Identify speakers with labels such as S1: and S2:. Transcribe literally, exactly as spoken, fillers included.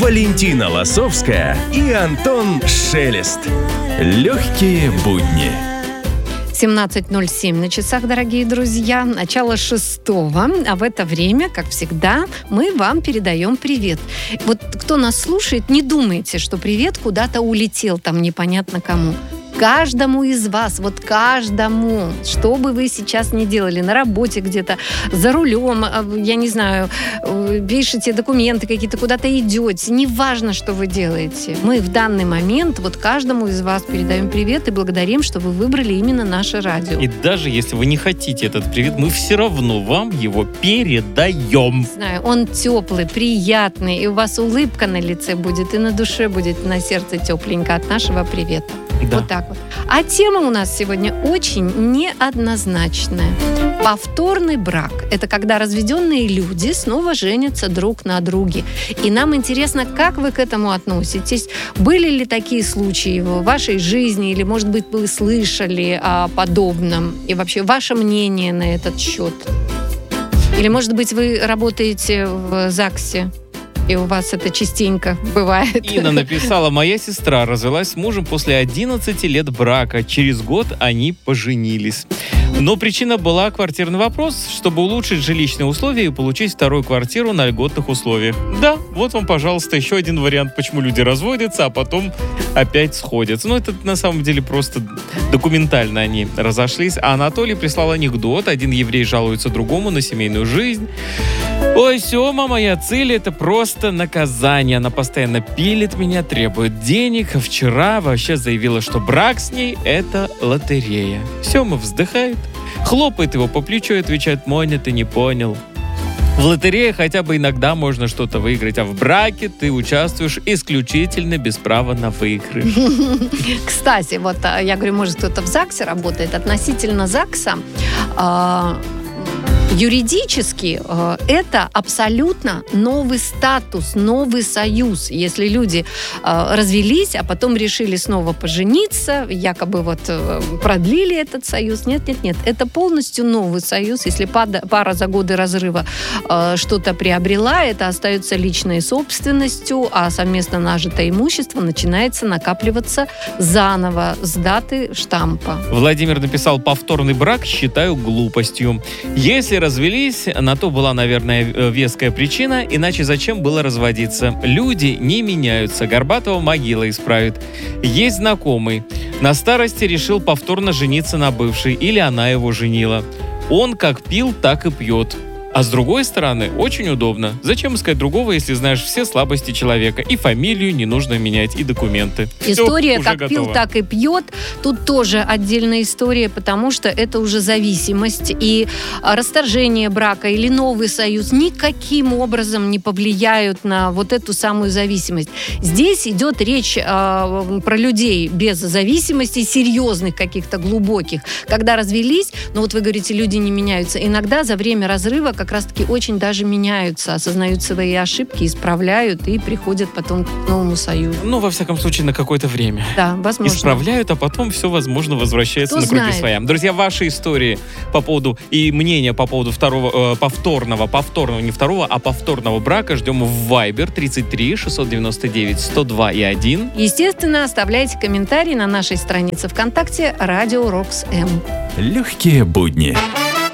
S1: Валентина Лосовская и Антон Шелест. Легкие будни.
S2: семнадцать ноль семь на часах, дорогие друзья. Начало шестого. А в это время, как всегда, мы вам передаем привет. Вот кто нас слушает, не думайте, что привет куда-то улетел, там непонятно кому. Каждому из вас, вот каждому, что бы вы сейчас ни делали, на работе где-то, за рулем, я не знаю, пишете документы какие-то, куда-то идете, неважно, что вы делаете. Мы в данный момент вот каждому из вас передаем привет и благодарим, что вы выбрали именно наше радио.
S3: И даже если вы не хотите этот привет, мы все равно вам его передаем.
S2: Знаю, он теплый, приятный, и у вас улыбка на лице будет, и на душе будет, и на сердце тепленько от нашего привета.
S3: Да.
S2: Вот так вот. А тема у нас сегодня очень неоднозначная. Повторный брак. Это когда разведенные люди снова женятся друг на друге. И нам интересно, как вы к этому относитесь? Были ли такие случаи в вашей жизни? Или, может быть, вы слышали о подобном? И вообще, ваше мнение на этот счет? Или, может быть, вы работаете в ЗАГСе? И у вас это частенько бывает.
S3: Инна написала: моя сестра развелась с мужем после одиннадцати лет брака. Через год они поженились. Но причина была квартирный вопрос, чтобы улучшить жилищные условия и получить вторую квартиру на льготных условиях. Да, вот вам, пожалуйста, еще один вариант, почему люди разводятся, а потом опять сходятся. Ну, это на самом деле просто документально они разошлись. А Анатолий прислал анекдот. Один еврей жалуется другому на семейную жизнь. Ой, Сёма, моя цель — это просто наказание. Она постоянно пилит меня, требует денег. А вчера вообще заявила, что брак с ней — это лотерея. Сёма вздыхает, хлопает его по плечу и отвечает: Моня, ты не понял. В лотерее хотя бы иногда можно что-то выиграть, а в браке ты участвуешь исключительно без права на выигрыш.
S2: Кстати, вот я говорю, может, кто-то в ЗАГСе работает. Относительно ЗАГСа юридически э, это абсолютно новый статус, новый союз. Если люди э, развелись, а потом решили снова пожениться, якобы вот э, продлили этот союз. Нет, нет, нет. Это полностью новый союз. Если пара, пара за годы разрыва э, что-то приобрела, это остается личной собственностью, а совместно нажитое имущество начинается накапливаться заново с даты штампа.
S3: Владимир написал: повторный брак считаю глупостью. Если развелись, на то была, наверное, веская причина, иначе зачем было разводиться? Люди не меняются, Горбатова могила исправит. Есть знакомый, на старости решил повторно жениться на бывшей, или она его женила. Он как пил, так и пьет. А с другой стороны, очень удобно. Зачем искать другого, если знаешь все слабости человека? И фамилию не нужно менять, и документы.
S2: История,
S3: Все,
S2: как
S3: готово.
S2: пил, так и пьет. Тут тоже отдельная история, потому что это уже зависимость. И расторжение брака или новый союз никаким образом не повлияют на вот эту самую зависимость. Здесь идет речь э, про людей без зависимости, серьезных каких-то глубоких. Когда развелись, ну вот вы говорите, люди не меняются. Иногда за время разрыва как раз-таки очень даже меняются, осознают свои ошибки, исправляют и приходят потом к новому союзу.
S3: Ну, во всяком случае, на какое-то время.
S2: Да, возможно.
S3: Исправляют, а потом все, возможно, возвращается
S2: Кто
S3: на круги
S2: знает.
S3: своя. Друзья, ваши истории по поводу и мнения по поводу второго, э, повторного, повторного, не второго, а повторного брака ждем в Viber тридцать три шестьсот девяносто девять сто два и один.
S2: Естественно, оставляйте комментарии на нашей странице ВКонтакте «Радио Рокс М».
S1: Легкие будни.